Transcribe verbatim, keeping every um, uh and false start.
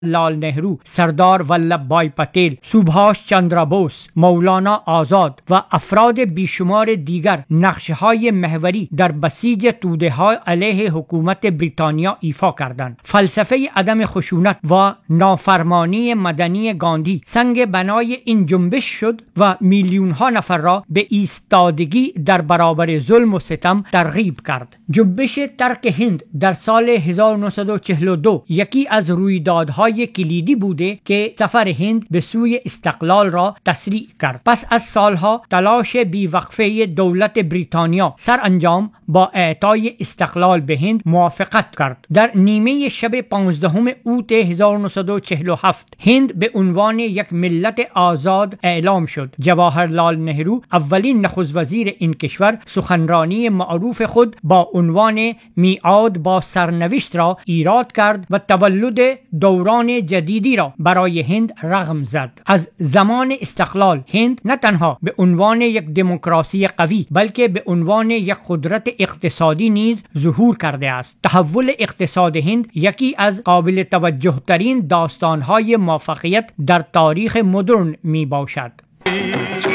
لال نهرو، سردار ولبھ بھائی پٹیل، سبھاش چندر بوس، مولانا آزاد و افراد بیشمار دیگر نقشهای محوری در بسیج توده‌ها علیه حکومت بریتانیا ایفا کردند. فلسفه عدم خشونت و نافرمانی مدنی گاندی سنگ بنای این جنبش شد و میلیون ها نفر را به ایستادگی در برابر ظلم و ستم ترغیب کرد. جنبش ترک هند در سال هزار و نهصد و چهل و دو یکی از رویدادهای کلیدی بوده که سفر هند به سوی استقلال را تسریع کرد. پس از سالها تلاش بیوقفه دولت بریتانیا سرانجام با اعطای استقلال به هند موافقت کرد. در نیمه شب پانزدهم اوت هزار و نهصد و چهل و هفت هند به عنوان یک ملت آزاد اعلام شد. جواهرلال نهرو، اولین نخست وزیر این کشور، سخنرانی معروف خود با عنوان میعاد با سرنوشت را ایراد کرد و تولد دوران جدیدی را برای هند رقم زد. از زمان استقلال هند نه تنها به عنوان یک دموکراسی قوی بلکه به عنوان یک قدرت اقتصادی نیز ظهور کرده است. تحول اقتصاد هند یکی از قابل توجه ترین داستان‌های موفقیت در تاریخ مدرن می باشد.